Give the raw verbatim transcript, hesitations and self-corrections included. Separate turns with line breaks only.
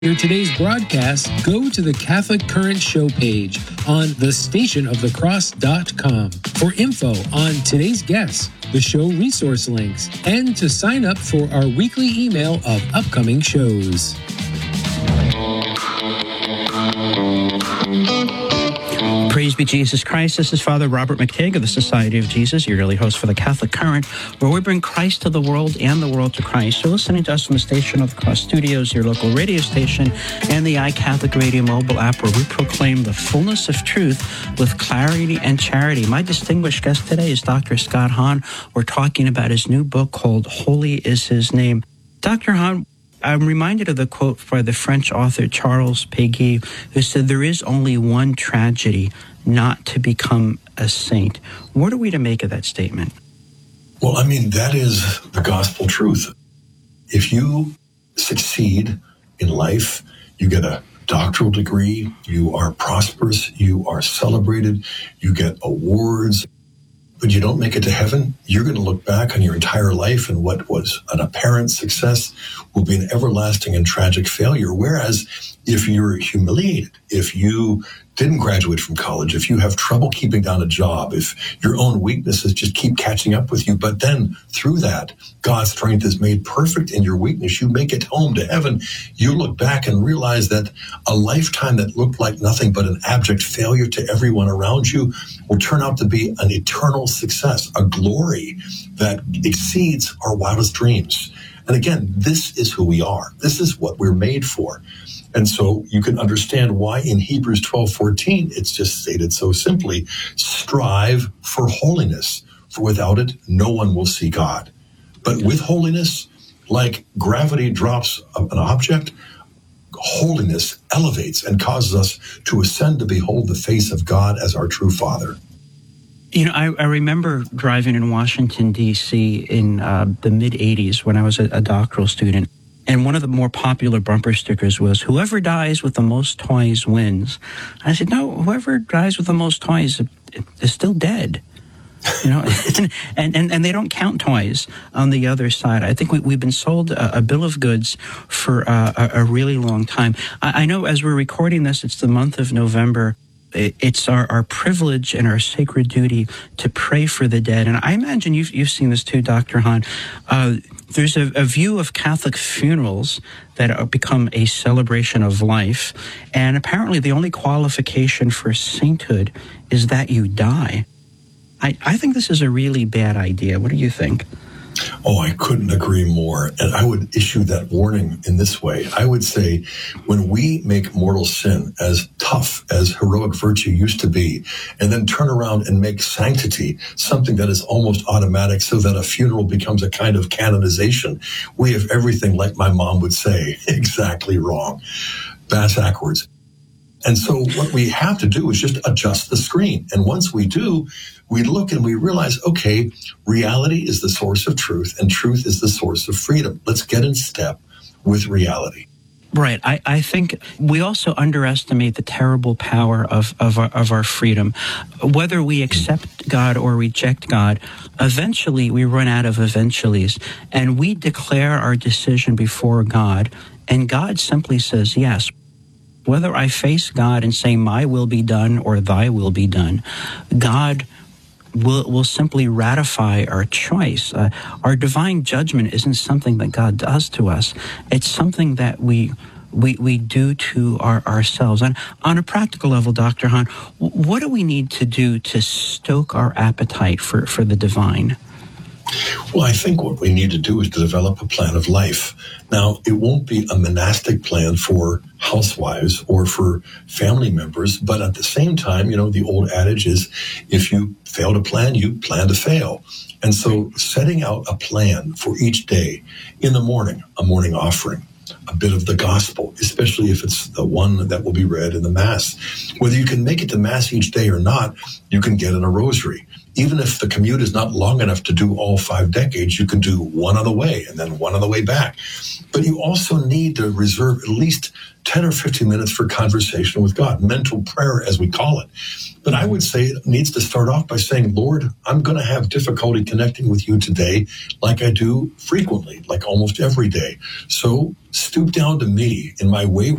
Hear today's broadcast, go to the Catholic Current show page on the station of the cross dot com for info on today's guests, the show resource links, and to sign up for our weekly email of upcoming shows.
Praise be Jesus Christ. This is Father Robert McTague of the Society of Jesus, your daily host for the Catholic Current, where we bring Christ to the world and the world to Christ. You're listening to us from the Station of the Cross Studios, your local radio station, and the iCatholic Radio mobile app, where we proclaim the fullness of truth with clarity and charity. My distinguished guest today is Doctor Scott Hahn. We're talking about his new book called Holy is His Name. Doctor Hahn, I'm reminded of the quote by the French author Charles Péguy, who said, "There is only one tragedy, not to become a saint." What are we to make of that statement?
Well, I mean, that is the gospel truth. If you succeed in life, you get a doctoral degree, you are prosperous, you are celebrated, you get awards, but you don't make it to heaven, you're going to look back on your entire life and what was an apparent success will be an everlasting and tragic failure. Whereas if you're humiliated, if you didn't graduate from college, if you have trouble keeping down a job, if your own weaknesses just keep catching up with you, but then through that, God's strength is made perfect in your weakness, you make it home to heaven, you look back and realize that a lifetime that looked like nothing but an abject failure to everyone around you will turn out to be an eternal success, a glory that exceeds our wildest dreams. And again, this is who we are. This is what we're made for. And so you can understand why in Hebrews twelve fourteen, it's just stated so simply, strive for holiness, for without it, no one will see God. But with holiness, like gravity drops an object, holiness elevates and causes us to ascend to behold the face of God as our true Father.
You know, I, I remember driving in Washington, D C in uh, the mid-eighties when I was a, a doctoral student. And one of the more popular bumper stickers was, "Whoever dies with the most toys wins." I said, no, whoever dies with the most toys is still dead. You know, and, and, and they don't count toys on the other side. I think we, we've been sold a, a bill of goods for uh, a, a really long time. I, I know as we're recording this, it's the month of November. It's our, our privilege and our sacred duty to pray for the dead. And I imagine you've, you've seen this too, Doctor Hahn. Uh, there's a, a view of Catholic funerals that are become a celebration of life. And apparently the only qualification for sainthood is that you die. I, I think this is a really bad idea. What do you think?
Oh, I couldn't agree more. And I would issue that warning in this way. I would say when we make mortal sin as tough as heroic virtue used to be, and then turn around and make sanctity something that is almost automatic so that a funeral becomes a kind of canonization, we have everything, like my mom would say, exactly wrong. Bass backwards. And so what we have to do is just adjust the screen. And once we do, we look and we realize, okay, reality is the source of truth and truth is the source of freedom. Let's get in step with reality.
Right. I, I think we also underestimate the terrible power of, of, our, of our freedom. Whether we accept God or reject God, eventually we run out of eventuallys, and we declare our decision before God, and God simply says yes. Whether I face God and say, my will be done or thy will be done, God will will simply ratify our choice. Uh, our divine judgment isn't something that God does to us. It's something that we we we do to our, ourselves. And on a practical level, Doctor Hahn, what do we need to do to stoke our appetite for, for the divine?
Well, I think what we need to do is to develop a plan of life. Now, it won't be a monastic plan for housewives or for family members, but at the same time, you know, the old adage is, if you fail to plan, you plan to fail. And so setting out a plan for each day, in the morning, a morning offering, a bit of the gospel, especially if it's the one that will be read in the Mass. Whether you can make it to Mass each day or not, you can get in a rosary. even if the commute is not long enough to do all five decades, you can do one on the way and then one on the way back. But you also need to reserve at least ten or fifteen minutes for conversation with God, mental prayer, as we call it. But I would say it needs to start off by saying, Lord, I'm going to have difficulty connecting with you today like I do frequently, like almost every day. So stoop down to me in my wayward